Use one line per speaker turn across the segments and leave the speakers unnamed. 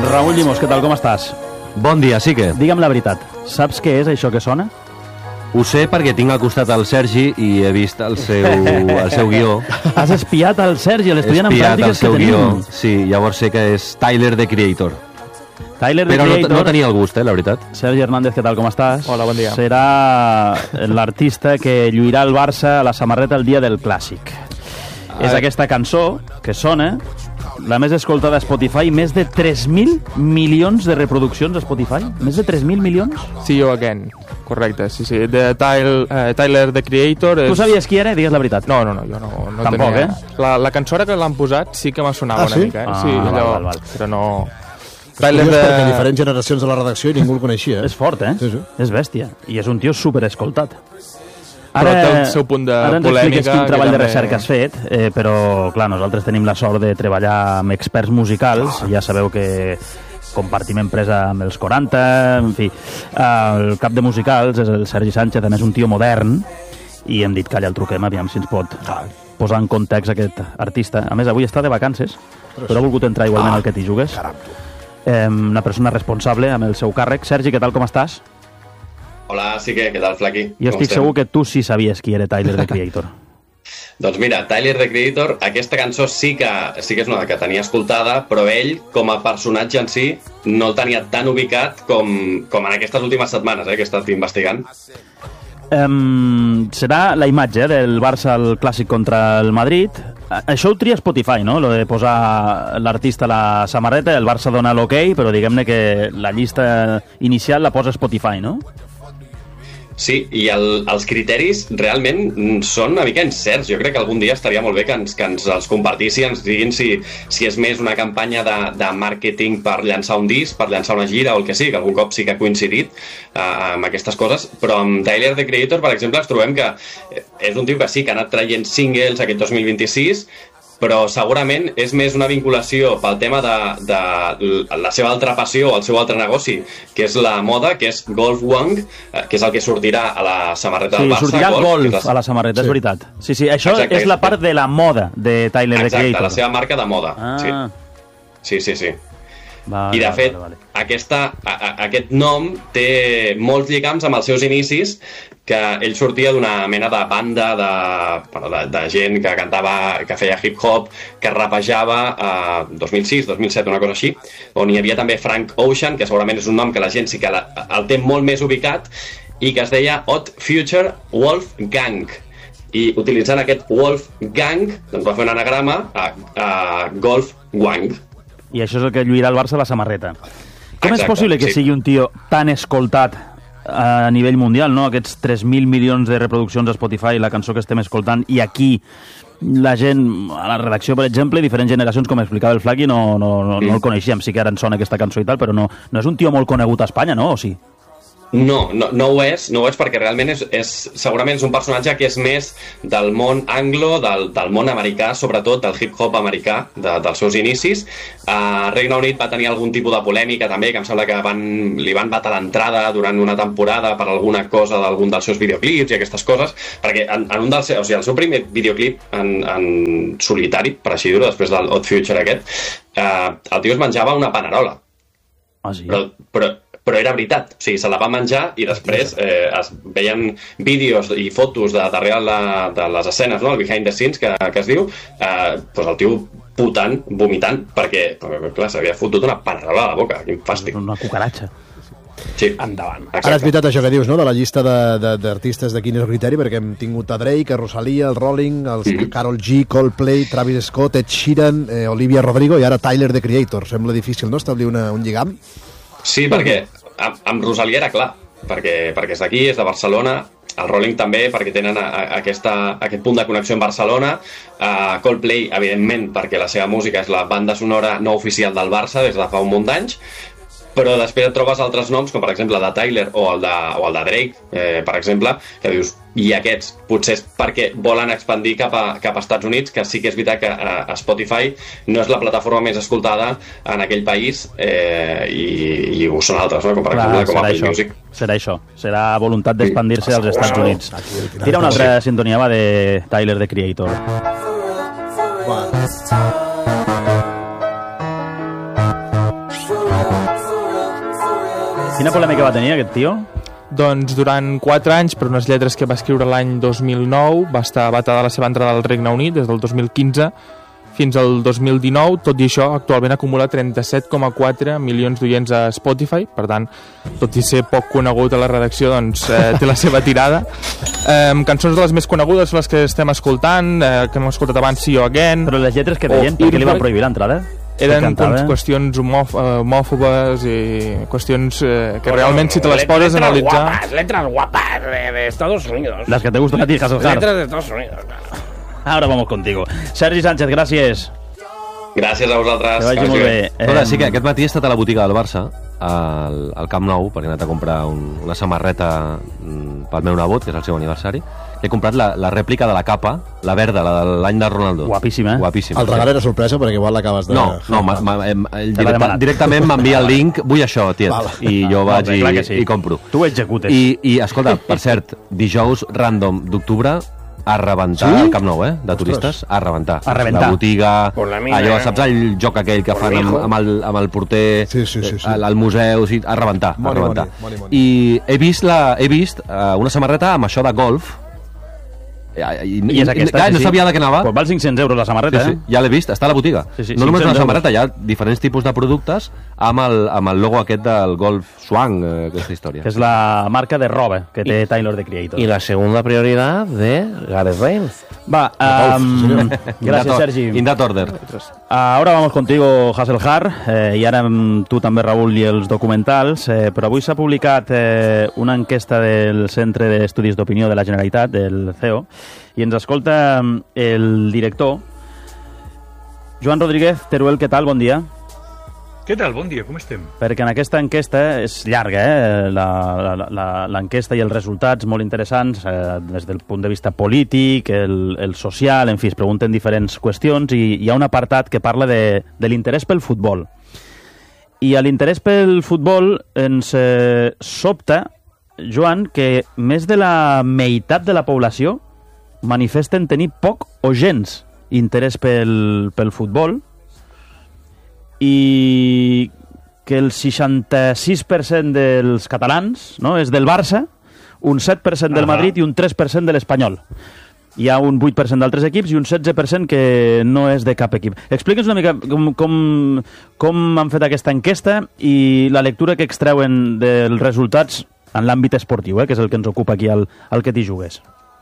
Raúl Llimós, què tal, com estàs?
Bon dia, sí que.
Digue'm la veritat, saps què és això que sona?
Ho sé perquè tinc al costat el Sergi i he vist el seu guió.
Has espiat el Sergi, l'estudiant en pràctiques que tenim.
Guió. Sí, llavors sé que és Tyler, the Creator.
Tyler, the
Però
Creator.
no tenia el gust, la veritat.
Sergi Hernández, què tal, com estàs?
Hola, bon dia.
Serà l'artista que lluirà el Barça a la samarreta el dia del Clàssic. És aquesta cançó que sona, la més escoltada a Spotify, més de 3.000 milions de reproduccions a Spotify. Més de 3.000 milions?
See You Again, correcte, sí. De Tyler, the Creator...
Tu sabies qui era? Digues la veritat.
No, jo no
Tampoc,
tenia... La cançó ara que l'han posat sí que m'ha sonat una mica,
Ah,
sí, allò,
val.
però no...
Tyler perquè diferents generacions de la redacció i ningú el coneixia.
És fort, eh?
Sí.
És bèstia. I és un tio superescoltat.
Però té el seu punt de
ara ens
polèmica,
expliques quin treball
que
de
també-
recerca has fet, però, clar, nosaltres tenim la sort de treballar amb experts musicals. Ja sabeu que compartim empresa amb els 40, en fi. El cap de musicals és el Sergi Sánchez, a més un tio modern, i hem dit que allà el truquem, aviam si ens pot posar en context aquest artista. A més, avui està de vacances, però ha volgut entrar igualment al que t'hi jugues. Una persona responsable amb el seu càrrec. Sergi, què tal, com estàs?
Hola, sí que, què tal, Flaqui?
Jo estic segur que tu sí sabies qui era Tyler, the Creator.
Doncs mira, Tyler, the Creator, aquesta cançó sí que és una que tenia escoltada, però ell, com a personatge en si, no el tenia tan ubicat com en aquestes últimes setmanes que he estat investigant.
Serà la imatge del Barça al Clàssic contra el Madrid. Això ho tria Spotify, no? Lo de posar l'artista a la samarreta, el Barça dona l'ok, però diguem-ne que la llista inicial la posa Spotify, no?
Sí, i els criteris realment són una mica incerts. Jo crec que algun dia estaria molt bé que ens els compartissin, ens diguin si és més una campanya de màrqueting per llançar un disc, per llançar una gira o el que sigui, que algun cop sí que ha coincidit amb aquestes coses, però amb Tyler, the Creator, per exemple, ens trobem que és un tio que sí que ha anat traient singles aquest 2026, però segurament és més una vinculació pel tema de la seva altra passió o el seu altre negoci, que és la moda, que és Golf Wang, que és el que sortirà a la samarreta del Barça.
Sí, sortirà golf a la samarreta, és veritat. Sí, això és la part de la moda de Tyler, the Creator.
Exacte, la seva marca de moda. Sí. I de fet, aquest nom té molts lligams amb els seus inicis, que ell sortia d'una mena de banda de gent que cantava, que feia hip-hop, que rapejava 2006, 2007, una cosa així, on hi havia també Frank Ocean, que segurament és un nom que la gent sí que el té molt més ubicat, i que es deia Hot Future Wolf Gang. I utilitzant aquest Wolf Gang, doncs va fer un anagrama a Golf Wang.
I això és el que lluirà el Barça a la samarreta. Com és possible que sigui un tio tan escoltat a nivell mundial, no? Aquests 3.000 milions de reproduccions a Spotify, la cançó que estem escoltant, i aquí la gent, a la redacció, per exemple, diferents generacions, com explicava el Flaqui, no el coneixíem. Sí que ara en sona aquesta cançó i tal, però no és un tio molt conegut a Espanya, no? O sí?
No ho és perquè realment segurament és un personatge que és més del món anglo, del món americà, sobretot del hip-hop americà, dels seus inicis. A Regne Unit va tenir algun tipus de polèmica també, que em sembla que li van vetar l'entrada durant una temporada per alguna cosa d'algun dels seus videoclips i aquestes coses, perquè en un dels, o sigui, el seu primer videoclip en solitari, per així dir-ho, després del Hot Future aquest, el tio es menjava una panerola.
Ah, sí?
Però era veritat, o sigui, se la va menjar i després es veien vídeos i fotos de darrere de les escenes, no? El behind the scenes que es diu, doncs el tio putant, vomitant, perquè clar, s'havia fotut una panerola a la boca, quin fàstic.
Una cucaratxa.
Sí.
Endavant.
Exacte.
Ara és veritat això que dius, no?, de la llista d'artistes de quin és el criteri, perquè hem tingut a Drake, a Rosalia, el Rolling, els Karol G, Coldplay, Travis Scott, Ed Sheeran, Olivia Rodrigo i ara Tyler, the Creator. Sembla difícil, no?, establir un lligam?
Sí, perquè amb Rosalia era clar, perquè és d'aquí, és de Barcelona, el Rolling també, perquè tenen aquest punt de connexió amb Barcelona, Coldplay, evidentment, perquè la seva música és la banda sonora no oficial del Barça des de fa un munt d'anys, però després et trobes altres noms, com per exemple el de Tyler o el de Drake, per exemple, que dius, i aquests potser és perquè volen expandir cap a Estats Units, que sí que és veritat que a Spotify no és la plataforma més escoltada en aquell país, i ho són altres, no? Com per exemple com Apple Music.
Serà això, serà voluntat d'expandir-se als Estats Units. Tira una altra sintonia, va, de Tyler, the Creator. Quina polèmica va tenir aquest tio?
Doncs durant 4 anys, per unes lletres que va escriure l'any 2009, va estar vetada la seva entrada al Regne Unit des del 2015 fins al 2019, tot i això actualment acumula 37,4 milions d'oients a Spotify, per tant, tot i ser poc conegut a la redacció, doncs té la seva tirada. Cançons de les més conegudes, les que estem escoltant, que hem escoltat abans, See You Again...
Però les lletres que deien, per què li van prohibir l'entrada?
Eren qüestions homòfobes i qüestions que realment, si te les poses a analitzar...
Letras guapas de Estados Unidos.
Las que te gustan a ti, Hasselhard.
Letras de Estados Unidos, claro.
Ahora vamos contigo. Sergi Sánchez, gràcies.
Gràcies a vosaltres.
Que vagi molt bé.
Escolta, sí que aquest matí he estat a la botiga del Barça, al Camp Nou, perquè he anat a comprar una samarreta pel meu nebot, que és el seu aniversari. He comprat la rèplica de la capa, la verda, la de l'any de Ronaldo.
Guapíssima, eh?
Guapíssima.
El regal era sorpresa, perquè igual l'acabes de...
No, directament m'envia el link, vull això, tiet, i jo vaig i compro.
Tu ho executes.
I, escolta, per cert, dijous random d'octubre, a rebentar el Camp Nou, de turistes, a rebentar.
A rebentar.
La botiga,
mina,
allò, saps el joc aquell que fan amb el porter, al museu, a rebentar, a rebentar. I he vist una samarreta amb això de golf,
i és aquesta,
no sabia de què anava.
Pues val 500 euros la samarreta,
ja l'he vist, està a la botiga. No només una samarreta, hi ha diferents tipus de productes amb el logo aquest del Golf Swan, aquesta història.
Que és la marca de roba que té Tyler, the Creator.
Y la segunda prioridad de Gareth Bale.
Va, gracias, Sergi.
In that order.
Ahora vamos contigo, Hasselhard, i ara tu també, Raül, i els documentals, però avui s'ha publicat una enquesta del Centre d'Estudis d'Opinió de la Generalitat, del CEO, i ens escolta el director. Joan Rodríguez, Teruel, què tal? Bon dia.
Què tal? Bon dia, com estem?
Perquè en aquesta enquesta és llarga, l'enquesta i els resultats molt interessants des del punt de vista polític, el social, en fi, es pregunten diferents qüestions i hi ha un apartat que parla de l'interès pel futbol. I a l'interès pel futbol ens sobta, Joan, que més de la meitat de la població manifesten tenir poc o gens interès pel futbol i que el 66% dels catalans, no, és del Barça, un 7% del Madrid i un 3% de l'Espanyol. Hi ha un 8% d'altres equips i un 16% que no és de cap equip. Explica'ns una mica com han fet aquesta enquesta i la lectura que extreuen dels resultats en l'àmbit esportiu, que és el que ens ocupa aquí, el que t'hi jugues.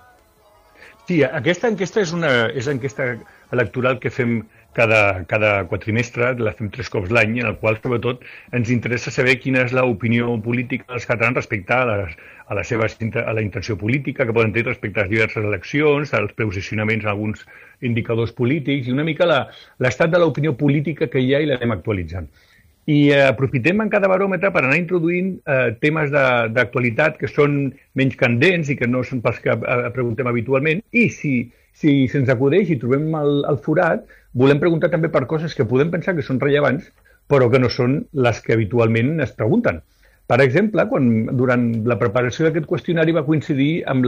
Sí, aquesta enquesta és l'enquesta electoral que fem cada quatrimestre, la fem 3 cops l'any, en el qual, sobretot, ens interessa saber quina és l'opinió política dels catalans respecte a la intenció política que poden tenir respecte a les diverses eleccions, als posicionaments en alguns indicadors polítics, i una mica l'estat de l'opinió política que hi ha i l'anem actualitzant. I aprofitem en cada baròmetre per anar introduint temes d'actualitat que són menys candents i que no són pels que preguntem habitualment, i si se'ns acudeix i trobem el forat, volem preguntar també per coses que podem pensar que són rellevants, però que no són les que habitualment es pregunten. Per exemple, quan durant la preparació d'aquest qüestionari va coincidir amb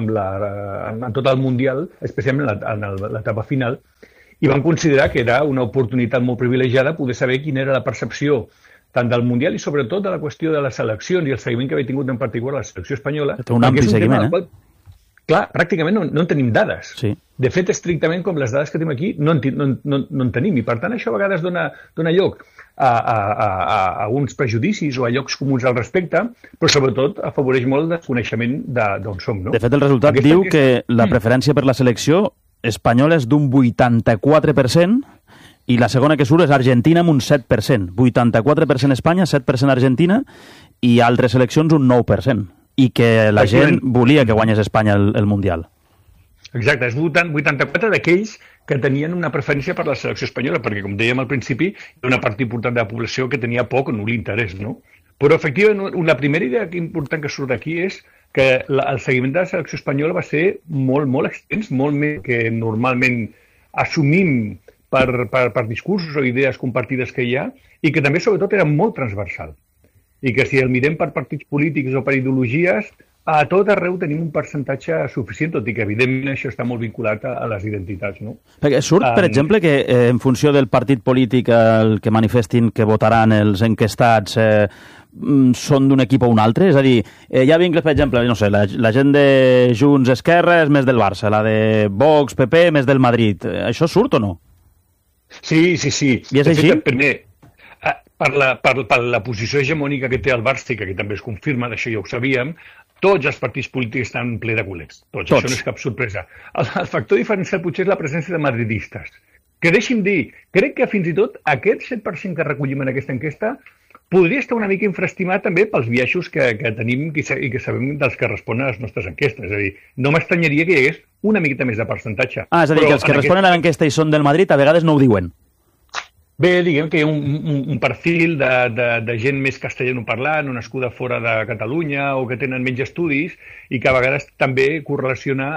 tot el Mundial, especialment en l'etapa final, i van considerar que era una oportunitat molt privilegiada poder saber quina era la percepció tant del Mundial i sobretot de la qüestió de les seleccions i el seguiment que havia tingut en particular la selecció espanyola.
Té un ampli seguiment,
Clar, pràcticament no en tenim dades.
Sí.
De fet, estrictament, com les dades que tenim aquí, no en tenim. I, per tant, això a vegades dona lloc a uns prejudicis o a llocs comuns al respecte, però sobretot afavoreix molt el desconeixement d'on som. No?
De fet, el resultat diu que la preferència per la selecció espanyola és d'un 84% i la segona que surt és Argentina amb un 7%. 84% Espanya, 7% Argentina i altres seleccions un 9%. I que la gent volia que guanyés Espanya el Mundial.
Exacte, és 84 d'aquells que tenien una preferència per la selecció espanyola, perquè, com dèiem al principi, hi ha una part important de la població que tenia poc o nul interès, no? Però, efectivament, la primera idea important que surt d'aquí és que el seguiment de la selecció espanyola va ser molt, molt extens, molt més que normalment assumim per discursos o idees compartides que hi ha, i que també, sobretot, era molt transversal. I que si el mirem per partits polítics o per ideologies, a tot arreu tenim un percentatge suficient, tot i que evidentment això està molt vinculat a les identitats, no?
Perquè surt, per exemple, que en funció del partit polític el que manifestin que votaran els enquestats són d'un equip o un altre? És a dir, hi ha vincles, per exemple, no sé, la gent de Junts Esquerra és més del Barça, la de Vox, PP, més del Madrid. Això surt o no?
Sí.
I és així?
Primer, per la posició hegemònica que té el Barça, que també es confirma, d'això ja ho sabíem, tots els partits polítics estan ple de culers. Tots. Això no és cap sorpresa. El factor diferencial potser és la presència de madridistes. Que deixi'm dir, crec que fins i tot aquest 7% que recollim en aquesta enquesta podria estar una mica infraestimat també pels biaixos que tenim i que sabem dels que responen a les nostres enquestes. És a dir, no m'estranyaria que hi hagués una miqueta més de percentatge.
És a dir, que els que responen a l'enquesta i són del Madrid a vegades no ho diuen.
Bé, diguem que hi ha un perfil de gent més castellanoparlant o nascuda fora de Catalunya o que tenen menys estudis i que a vegades també correlaciona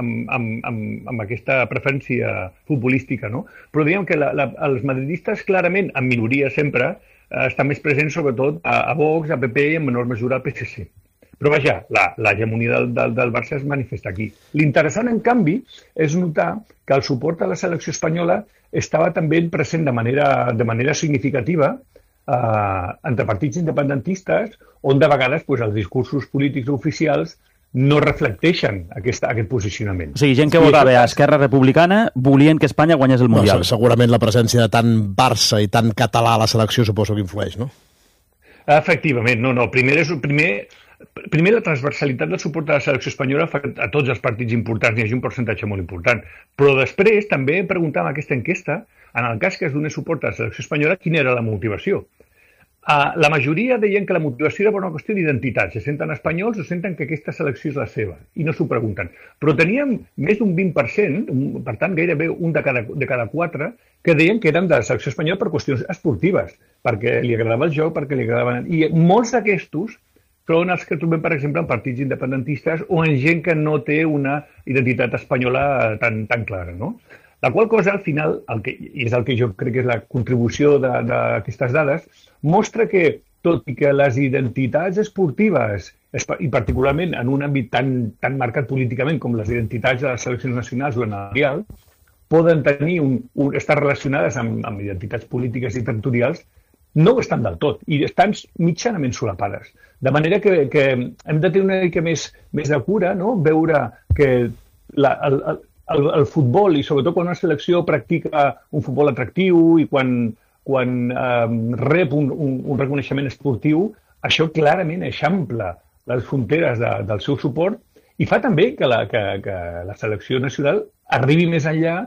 amb aquesta preferència futbolística, no? Però diguem que els madridistes clarament, en minoria sempre, estan més presents sobretot a Vox, a PP i en menor mesura al PSC. Però vaja, l'hegemonia del Barça es manifesta aquí. L'interessant, en canvi, és notar que el suport a la selecció espanyola estava també present de manera significativa entre partits independentistes, on de vegades els discursos polítics oficials no reflecteixen aquest posicionament.
O sigui, gent que votava a Esquerra Republicana volien que Espanya guanyés el Mundial.
No, segurament la presència de tant Barça i tant català a la selecció suposo que influeix, no?
Efectivament, no. Primer, la transversalitat del suport a la selecció espanyola fa a tots els partits importants hi hagi un percentatge molt important. Però després també preguntàvem en aquesta enquesta, en el cas que es donés suport a la selecció espanyola, quina era la motivació. La majoria deien que la motivació era per una qüestió d'identitat. Se senten espanyols o senten que aquesta selecció és la seva i no s'ho pregunten. Però teníem més d'un 20%, per tant gairebé un de cada 4, que deien que eren de la selecció espanyola per qüestions esportives, perquè li agradava el joc, perquè li agradaven... I molts d'aquestos són els que trobem, per exemple, en partits independentistes o en gent que no té una identitat espanyola tan clara, no? La qual cosa, al final, i és el que jo crec que és la contribució d'aquestes dades, mostra que, tot i que les identitats esportives, i particularment en un àmbit tan marcat políticament com les identitats de les seleccions nacionals o en el Mundial, poden tenir estar relacionades amb identitats polítiques i territorials, no ho estan del tot, i estan mitjanament solapades. De manera que hem de tenir una mica més de cura, no? Veure que el futbol, i sobretot quan una selecció practica un futbol atractiu i quan rep un reconeixement esportiu, això clarament eixampla les fronteres del seu suport i fa també que la selecció nacional arribi més enllà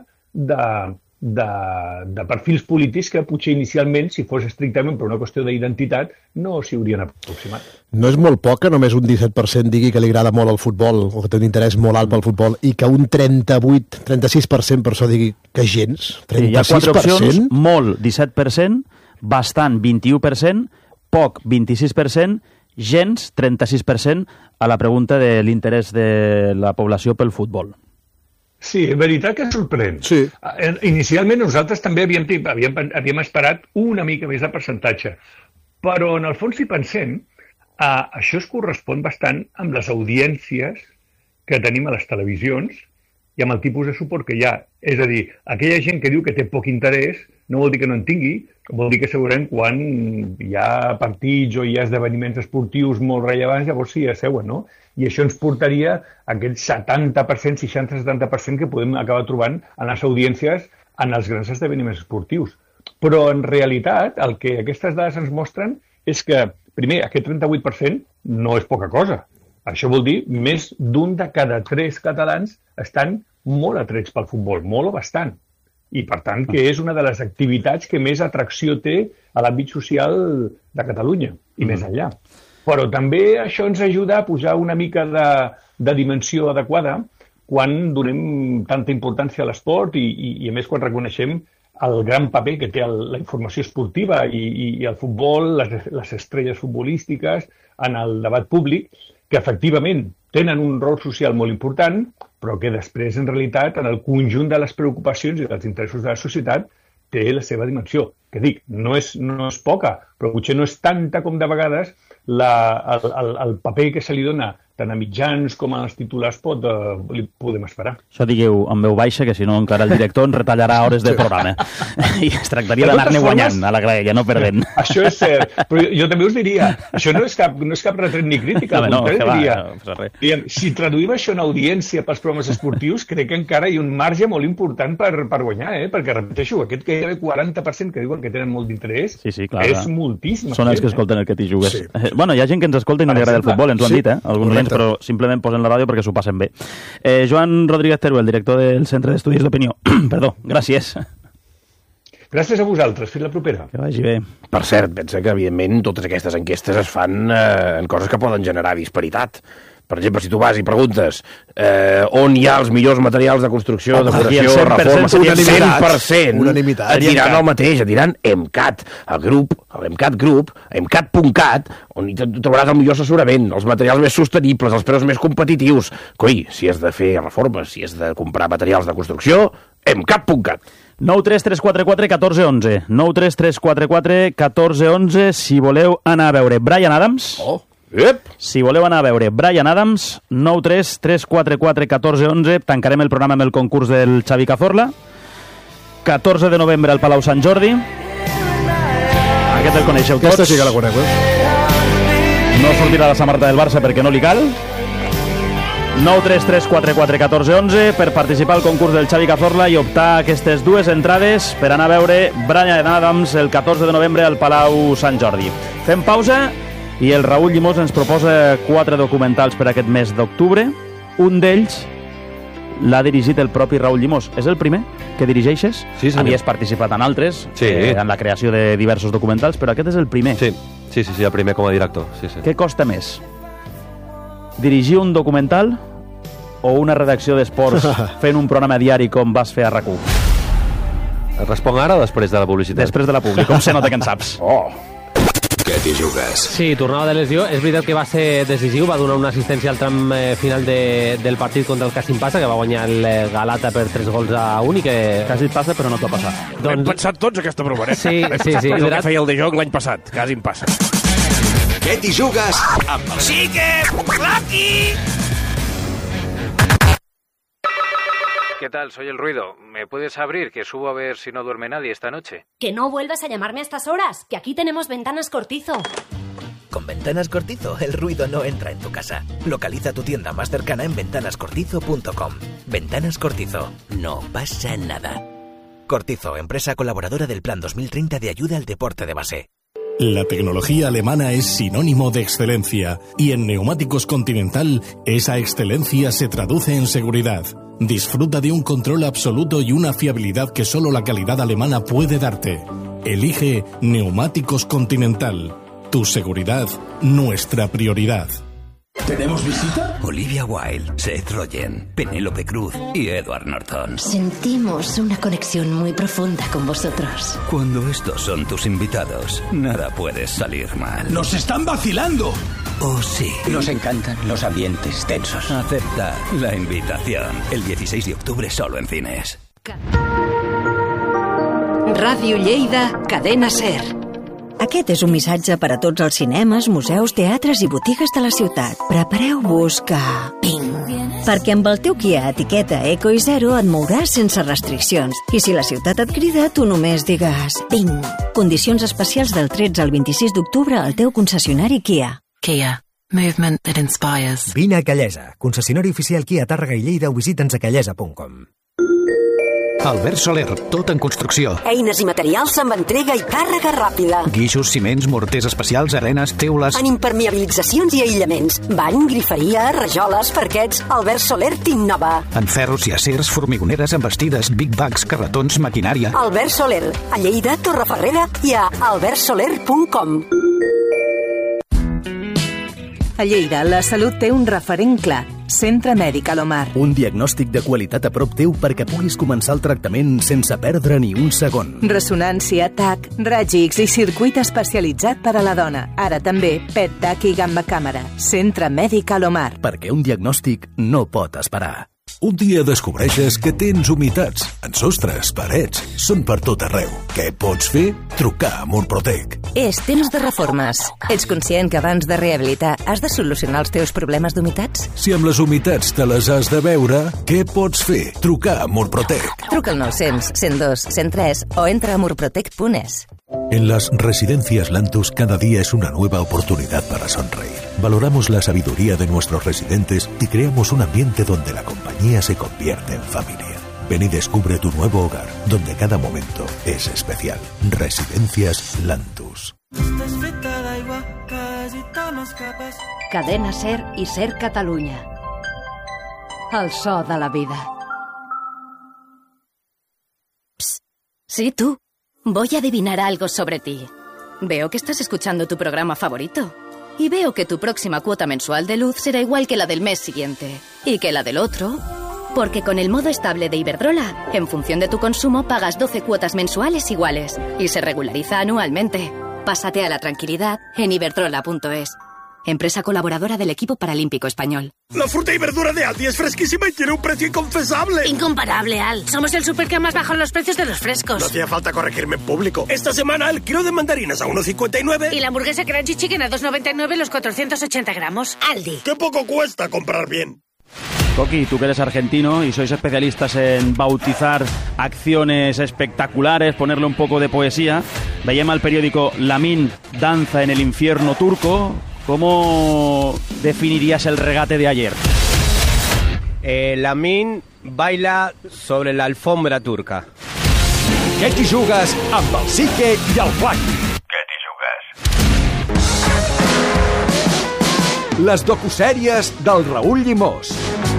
de perfils polítics que potser inicialment, si fos estrictament per una qüestió d'identitat, no s'hi haurien aproximat.
No és molt poc que només un 17% digui que li agrada molt el futbol o que té un interès molt alt pel futbol i que un 36% per això digui que gens? 36%?
Hi ha 4 opcions, molt, 17%, bastant, 21%, poc, 26%, gens, 36%, a la pregunta de l'interès de la població pel futbol.
Sí, en veritat que sorprèn.
Sí.
Inicialment nosaltres també havíem esperat una mica més de percentatge, però en el fons, si pensem, això es correspon bastant amb les audiències que tenim a les televisions i amb el tipus de suport que hi ha. És a dir, aquella gent que diu que té poc interès no vol dir que no en tingui, vol dir que segurament quan hi ha partits o hi ha esdeveniments esportius molt rellevants, llavors sí, asseuen, no? I això ens portaria a aquest 70%, 60-70% que podem acabar trobant en les audiències en els grans esdeveniments esportius. Però en realitat el que aquestes dades ens mostren és que, primer, aquest 38% no és poca cosa. Això vol dir més d'un de cada 3 catalans estan molt atrets pel futbol, molt o bastant. I, per tant, que és una de les activitats que més atracció té a l'àmbit social de Catalunya i més enllà. Però també això ens ajuda a posar una mica de dimensió adequada quan donem tanta importància a l'esport i a més, quan reconeixem el gran paper que té la informació esportiva i el futbol, les estrelles futbolístiques en el debat públic, que efectivament tenen un rol social molt important, però que després, en realitat, en el conjunt de les preocupacions i dels interessos de la societat, té la seva dimensió. que dic, no és poca, però potser no és tanta com de vegades el paper que se li dona tant a mitjans com als titulars li podem esperar.
Això digueu en veu baixa, que si no encara el director ens retallarà hores de programa. I es tractaria d'anar-ne guanyant a la graella, no perdent.
Això és cert, però jo també us diria, això no és cap retret ni crítica, al contrari diria, si traduïm això en audiència pels programes esportius, crec que encara hi ha un marge molt important per guanyar, perquè repeteixo, aquest que hi ha 40% que diuen que tenen molt d'interès, és moltíssim.
Són els que escolten el que t'hi jugues. Bueno, hi ha gent que ens escolta i no li agrada el futbol, ens ho han dit, alguns nens, però simplement posen la ràdio perquè s'ho passen bé. Joan Rodríguez Teruel, director del Centre d'Estudis d'Opinió. Perdó, gràcies.
Gràcies a vosaltres, fins la propera.
Que vagi bé.
Per cert, pensa que, evidentment, totes aquestes enquestes es fan en coses que poden generar disparitat. Per exemple, si tu vas i preguntes on hi ha els millors materials de construcció, decoració, reforma, 100% et diran el mateix, et diran EMCAT, l'EMCAT Group, EMCAT.cat, on hi trobaràs el millor assessorament, els materials més sostenibles, els preus més competitius. Coi, si has de fer reformes, si has de comprar materials de construcció, EMCAT.cat.
933441411 933441411 si voleu anar a veure Bryan Adams. Si voleu anar a veure Bryan Adams, 933441411. Tancarem el programa amb el concurs del Xavi Cazorla. 14 de novembre al Palau Sant Jordi. Aquest el coneixeu tots.
Aquesta sí que la conec,
No sortirà la samarreta del Barça perquè no li cal. 933441411 per participar al concurs del Xavi Cazorla i optar a aquestes dues entrades per anar a veure Bryan Adams el 14 de novembre al Palau Sant Jordi. Fem pausa i el Raül Llimós ens proposa 4 documentals per aquest mes d'octubre. Un d'ells l'ha dirigit el propi Raül Llimós. És el primer que dirigeixes?
Sí, senyor.
Havies participat en altres,
sí,
en la creació de diversos documentals, però aquest és el primer.
Sí, el primer com a director. Sí.
Què costa més? Dirigir un documental o una redacció d'esports fent un programa diari com vas fer a RAC1?
Responc ara o després de la publicitat?
Després de la publicitat, com se nota que en saps.
Què t'hi jugues?
Sí, tornava de lesió. És veritat que va ser decisiu, va donar una assistència al tram final del partit contra el Kasim Passa, que va guanyar el Galata per 3-1 i que...
Kasim Passa, però no t'ho passa.
Hem pensat tots aquesta bromareta.
Sí.
És el que feia el De Jong l'any passat, Kasim Passa.
Què t'hi jugues? Amb el
Chique Lucky!
¿Qué tal? Soy el Ruido. ¿Me puedes abrir? Que subo a ver si no duerme nadie esta noche.
Que no vuelvas a llamarme a estas horas, que aquí tenemos Ventanas Cortizo.
Con Ventanas Cortizo, el ruido no entra en tu casa. Localiza tu tienda más cercana en ventanascortizo.com. Ventanas Cortizo. No pasa nada. Cortizo, empresa colaboradora del Plan 2030 de ayuda al deporte de base.
La tecnología alemana es sinónimo de excelencia y en Neumáticos Continental esa excelencia se traduce en seguridad. Disfruta de un control absoluto y una fiabilidad que solo la calidad alemana puede darte. Elige Neumáticos Continental. Tu seguridad, nuestra prioridad.
¿Tenemos visita? Olivia Wilde, Seth Rogen, Penélope Cruz y Edward Norton.
Sentimos una conexión muy profunda con vosotros.
Cuando estos son tus invitados, nada puede salir mal.
¡Nos están vacilando!
Oh, sí.
Nos encantan los ambientes tensos.
Acepta la invitación. El 16 de octubre solo en cines.
Ràdio Lleida, Cadena SER.
Aquest és un missatge per a tots els cinemes, museus, teatres i botigues de la ciutat. Prepareu-vos que... Ping! Perquè amb el teu Kia etiqueta Eco i Zero et mouràs sense restriccions. I si la ciutat et crida, tu només digues... Ping! Condicions especials del 13 al 26 d'octubre al teu concessionari Kia.
Kia. Movement that inspires.
Vine a Callesa, concessionari oficial Kia Tàrrega i Lleida, o visita'ns a callesa.com.
Albert Soler, tot en construcció.
Eines i materials amb entrega i càrrega ràpida.
Guixos, ciments, morters especials, arenes, teules...
En impermeabilitzacions i aïllaments. Bany, griferia, rajoles, parquets... Albert Soler t'innova.
En ferros i acers, formigoneres, embestides, big bags, carretons, maquinària...
Albert Soler, a Lleida, Torreferrera i a albertsoler.com.
A Lleida, la salut té un referent clar. Centre Mèdic Alomar.
Un diagnòstic de qualitat a prop teu perquè puguis començar el tractament sense perdre ni un segon.
Ressonància, TAC, raig X i circuit especialitzat per a la dona. Ara també PET, TAC i gamma càmera. Centre Mèdic Alomar.
Perquè un diagnòstic no pot esperar.
Un dia descobreixes que tens humitats en sostres, parets, són per tot arreu. Què pots fer? Trucar a Murprotec.
És temps de reformes. Ets conscient que abans de rehabilitar has de solucionar els teus problemes d'humitats?
Si amb les humitats te les has de veure, què pots fer? Trucar a Murprotec.
Truca al 900 102 103 o entra a murprotec.es.
En las residencias Lantus cada día es una nueva oportunidad para sonreír. Valoramos la sabiduría de nuestros residentes y creamos un ambiente donde la compañía se convierte en familia. Ven y descubre tu nuevo hogar, donde cada momento es especial. Residencias Lantus.
Cadena SER i SER Catalunya. El so de la vida.
Psst. Sí, tú. Voy a adivinar algo sobre ti. Veo que estás escuchando tu programa favorito. Y veo que tu próxima cuota mensual de luz será igual que la del mes siguiente. Y que la del otro. Porque con el modo estable de Iberdrola, en función de tu consumo, pagas 12 cuotas mensuales iguales. Y se regulariza anualmente. Pásate a la tranquilidad en iberdrola.es. Empresa colaboradora del equipo paralímpico español.
La fruta y verdura de Aldi es fresquísima y tiene un precio inconfesable.
Incomparable, Al. Somos el súper que más baja los precios de los frescos.
No hacía falta corregirme en público. Esta semana el kilo de mandarinas a 1,59.
Y la hamburguesa Crunchy Chicken a 2,99 los 480 gramos. Aldi.
¡Qué poco cuesta comprar bien!
Coqui, tú que eres argentino y sois especialistas en bautizar acciones espectaculares, ponerle un poco de poesía, veiem al periódico Lamin danza en el infierno turco. ¿Cómo definirías el regate de ayer?
Lamin baila sobre la alfombra turca.
Què t'hi jugues amb el Psique i el Flaqui?
Què t'hi jugues?
Les docusèries del Raül Llimós.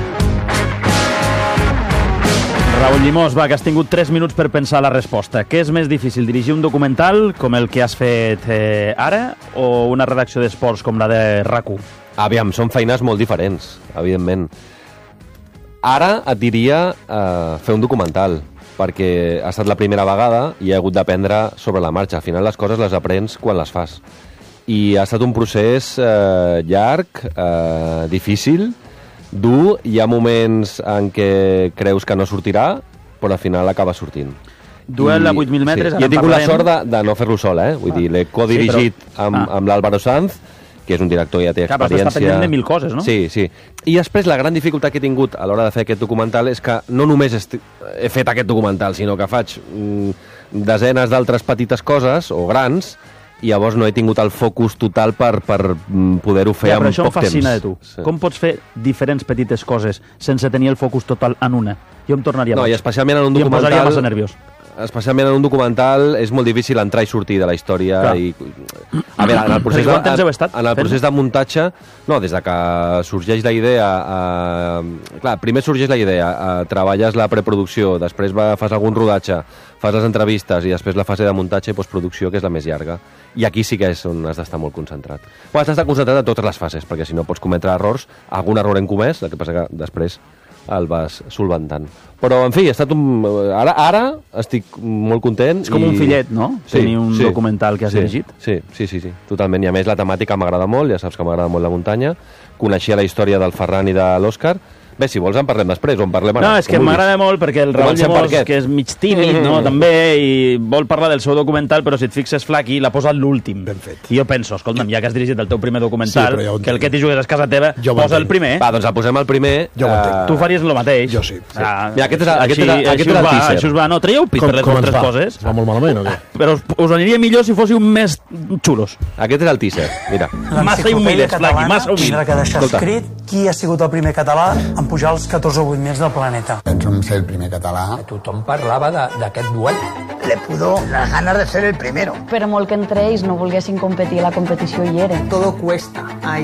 Raül Llimós, va, que has tingut 3 minuts per pensar la resposta. Què és més difícil, dirigir un documental com el que has fet ara o una redacció d'esports com la de RAC1?
Aviam, són feines molt diferents, evidentment. Ara et diria fer un documental, perquè ha estat la primera vegada i he hagut d'aprendre sobre la marxa. Al final les coses les aprens quan les fas. I ha estat un procés llarg, difícil, dur. Hi ha moments en què creus que no sortirà, però al final acaba sortint.
Duel a 8.000 metres.
Sí. I he tingut la sort de no fer-lo sol, Vull dir, l'he codirigit amb l'Álvaro Sanz, que és un director i ja té experiència.
Però està pendent de 1.000 coses, no?
Sí, sí. I després la gran dificultat que he tingut a l'hora de fer aquest documental és que no només he fet aquest documental, sinó que faig desenes d'altres petites coses, o grans, i llavors no he tingut el focus total per poder-ho fer en poc temps.
Però això em fascina de tu. Sí. Com pots fer diferents petites coses sense tenir el focus total en una? Jo em tornaria boig.
No, i especialment en un documental...
I em posaria massa nerviós.
Especialment en un documental és molt difícil entrar i sortir de la història. I... A veure, en el procés de muntatge, no, des de que sorgeix la idea... Clar, primer sorgeix la idea, treballes la preproducció, després fas algun rodatge, fas les entrevistes i després la fase de muntatge i postproducció, que és la més llarga. I aquí sí que és on has d'estar molt concentrat. Però has d'estar concentrat a totes les fases, perquè si no pots cometre errors. Algun error hem comès, el que passa que després el vas solventant. Però, en fi, ha estat ara estic molt content.
És com un fillet, no?
Sí,
tenir un documental que has dirigit.
Sí, totalment. I a més la temàtica m'agrada molt, ja saps que m'agrada molt la muntanya. Coneixia la història del Ferran i de l'Òscar. Bé, si vols en parlem després, o en parlem ara.
No, és que m'agrada molt perquè el Raül Llimós, que és mig tímid, no, també, i vol parlar del seu documental, però si et fixes, Flaqui, l'ha posat l'últim.
Ben fet.
I jo penso, escolta'm, ja que has dirigit el teu primer documental, que el que t'hi jugues a casa teva, posa el primer.
Va, doncs el posem el primer.
Jo ho entenc.
Tu faries el mateix.
Jo sí.
Mira, aquest és el teaser.
Així us va, no? Traieu pit per les vostres coses.
Es va molt malament, o què?
Però us aniria millor si fóssiu més xulos.
Aquest és el teaser, mira.
Massa humils, Flaqui, massa humils.
Que deixar escrit qui ha sigut el primer català en pujar els 14 o 8 més del planeta.
Penso en ser el primer català.
Tothom parlava d'aquest duel.
Le pudo las ganas de ser el primero.
Per molt que entre ells no volguessin competir, la competició hi era.
Todo cuesta.